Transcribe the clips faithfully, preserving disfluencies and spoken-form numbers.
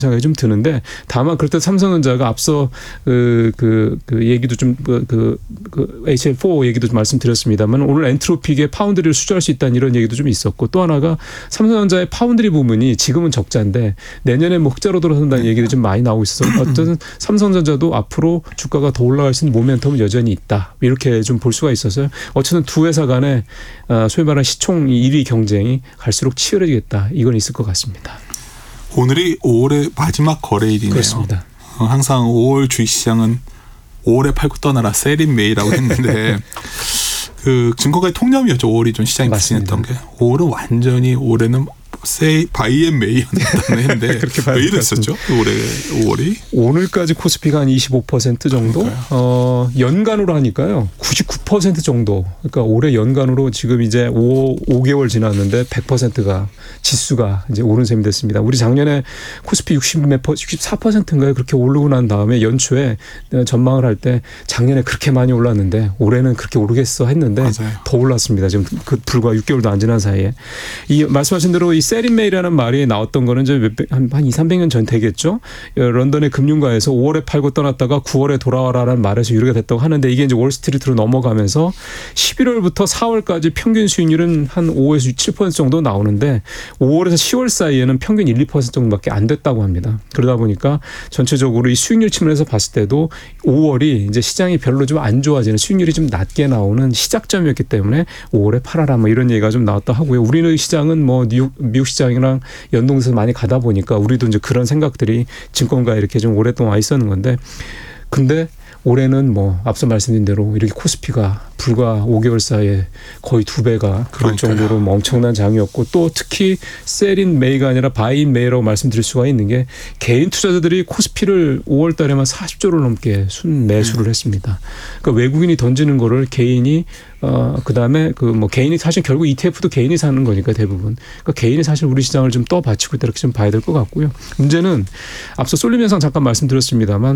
생각이 좀 드는데 다만 그럴 때 삼성전자가 앞서 그, 그, 그 얘기도 좀 그, 그, 그 에이치엘 사 얘기도 좀 말씀드렸습니다만 오늘 엔트로픽의 파운드리를 수주할 수 있다는 이런 얘기도 좀 있었고 또 하나가 삼성전자의 파운드리 부문이 지금은 적자인데 내년에 뭐 흑자로 돌아선다는 얘기도 좀 많이 나오고 있어서 어쨌든 삼성전자도 앞으로 주가가 더 올라갈 수 있는 모멘텀은 여전히 있다. 이렇게 좀 볼 수가 있어서요. 어쨌든 두 회사 간에 소위 말하는 시총 일 위 경쟁이 갈수록 치열해지겠다. 이건 있을 것 같습니다. 오늘이 오월의 마지막 거래일이네요. 그렇습니다. 어, 항상 오월 주식시장은 오월에 팔고 떠나라 세린 메이라고 했는데 그 증거가의 통념이었죠. 오월이 좀 시장이 부진했던 게. 오월은 완전히 올해는 세이 바이 앤 메이였다는 했는데 왜 이랬었죠? 올해 오월이? 오늘까지 코스피가 한 이십오 퍼센트 정도? 어, 연간으로 하니까요. 구십구 퍼센트 정도. 그러니까 올해 연간으로 지금 이제 오, 오 개월 지났는데 백 퍼센트가 지수가 이제 오른 셈이 됐습니다. 우리 작년에 코스피 육십 몇 퍼, 육십사 퍼센트인가요? 그렇게 오르고 난 다음에 연초에 전망을 할 때 작년에 그렇게 많이 올랐는데 올해는 그렇게 오르겠어 했는데 맞아요. 더 올랐습니다. 지금 그 불과 육 개월도 안 지난 사이에. 이 말씀하신 대로 이 세린메이라는 말이 나왔던 거는 이제 한, 한 이삼백 년 전 되겠죠. 런던의 금융가에서 오월에 팔고 떠났다가 구월에 돌아와라라는 말에서 유래가 됐다고 하는데 이게 이제 월스트리트로 넘어가면서 십일월부터 사월까지 평균 수익률은 한 오에서 칠 퍼센트 정도 나오는데 오월에서 시월 사이에는 평균 일, 이 퍼센트 정도밖에 안 됐다고 합니다. 그러다 보니까 전체적으로 이 수익률 측면에서 봤을 때도 오월이 이제 시장이 별로 좀 안 좋아지는 수익률이 좀 낮게 나오는 시작점이었기 때문에 오월에 팔아라 뭐 이런 얘기가 좀 나왔다 하고요. 우리는 시장은 뭐 뉴욕, 미국 시장이랑 연동해서 많이 가다 보니까 우리도 이제 그런 생각들이 증권가에 이렇게 좀 오랫동안 와 있었는 건데 근데 올해는 뭐 앞서 말씀드린 대로 이렇게 코스피가 불과 오 개월 사이에 거의 두 배가 그럴 정도로 뭐 엄청난 장이었고 또 특히 셀인 메이가 아니라 바이인 메이라고 말씀드릴 수가 있는 게 개인 투자자들이 코스피를 오월 달에만 사십조를 넘게 순 매수를 했습니다. 그러니까 외국인이 던지는 거를 개인이 어 그다음에 그 뭐 개인이 사실 결국 이티에프도 개인이 사는 거니까 대부분. 그러니까 개인이 사실 우리 시장을 좀 떠받치고 있다 이렇게 좀 봐야 될 것 같고요. 문제는 앞서 쏠림 현상 잠깐 말씀드렸습니다만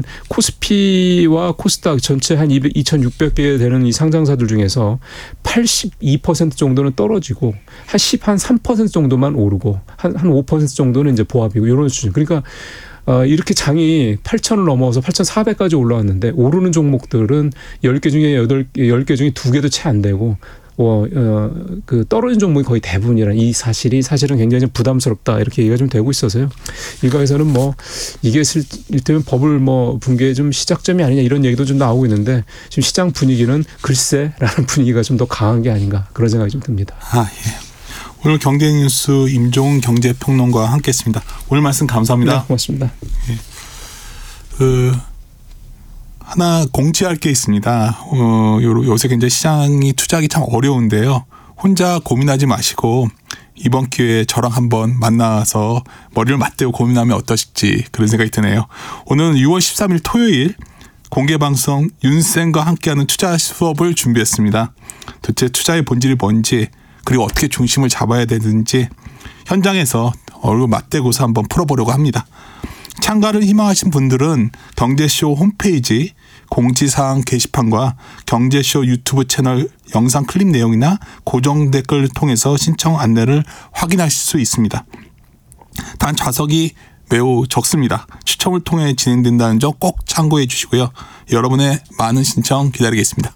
코스피와 코스닥 전체 한 이천육백 개 되는 이 상장사들 중에서 팔십이 퍼센트 정도는 떨어지고 한 십삼 퍼센트 정도만 오르고 한 한 오 퍼센트 정도는 이제 보합이고 이런 수준. 그러니까 어, 이렇게 장이 팔천을 넘어서 팔천사백까지 올라왔는데 오르는 종목들은 열 개 중에 여덟 개, 열 개 중에 두 개도 채 안 되고 어, 어, 그 떨어진 종목이 거의 대부분이라는 이 사실이 사실은 굉장히 좀 부담스럽다 이렇게 얘기가 좀 되고 있어서요. 일각에서는 뭐 이게 일테면 버블 뭐 붕괴의 좀 시작점이 아니냐 이런 얘기도 좀 나오고 있는데 지금 시장 분위기는 글쎄라는 분위기가 좀 더 강한 게 아닌가 그런 생각이 좀 듭니다. 아 예. 오늘 경제뉴스 임종훈 경제평론가와 함께했습니다. 오늘 말씀 감사합니다. 네, 고맙습니다. 예. 그 하나 공지할 게 있습니다. 어, 요새 굉장히 시장이 투자하기 참 어려운데요. 혼자 고민하지 마시고 이번 기회에 저랑 한번 만나서 머리를 맞대고 고민하면 어떠실지 그런 생각이 드네요. 오늘은 유월 십삼일 토요일 공개방송 윤쌤과 함께하는 투자 수업을 준비했습니다. 도대체 투자의 본질이 뭔지 그리고 어떻게 중심을 잡아야 되는지 현장에서 얼굴 맞대고서 한번 풀어보려고 합니다. 참가를 희망하신 분들은 경제쇼 홈페이지 공지사항 게시판과 경제쇼 유튜브 채널 영상 클립 내용이나 고정 댓글을 통해서 신청 안내를 확인하실 수 있습니다. 단 좌석이 매우 적습니다. 추첨을 통해 진행된다는 점 꼭 참고해 주시고요. 여러분의 많은 신청 기다리겠습니다.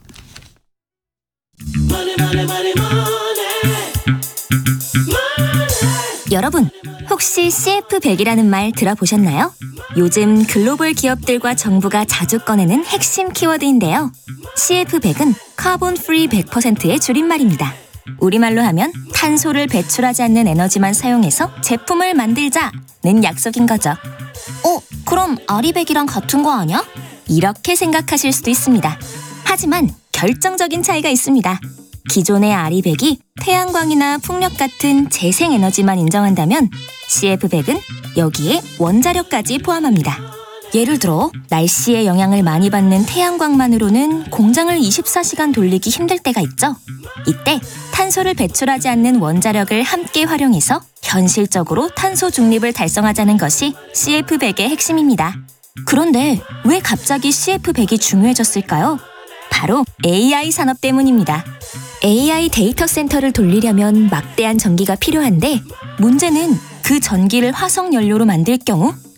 여러분, 혹시 씨에프 백이라는 말 들어보셨나요? 요즘 글로벌 기업들과 정부가 자주 꺼내는 핵심 키워드인데요. 씨에프 백은 카본 프리 백 퍼센트의 줄임말입니다. 우리말로 하면 탄소를 배출하지 않는 에너지만 사용해서 제품을 만들자는 약속인 거죠. 어, 그럼 아리백이랑 같은 거 아니야? 이렇게 생각하실 수도 있습니다. 하지만 결정적인 차이가 있습니다. 기존의 아리백이 태양광이나 풍력 같은 재생에너지만 인정한다면 씨에프 백은 여기에 원자력까지 포함합니다. 예를 들어 날씨의 영향을 많이 받는 태양광만으로는 공장을 이십사 시간 돌리기 힘들 때가 있죠. 이때 탄소를 배출하지 않는 원자력을 함께 활용해서 현실적으로 탄소 중립을 달성하자는 것이 씨에프 백의 핵심입니다. 그런데 왜 갑자기 씨에프 백이 중요해졌을까요? 바로 에이아이 산업 때문입니다. 에이아이 데이터 센터를 돌리려면 막대한 전기가 필요한데 문제는 그 전기를 화석 연료로 만들 경우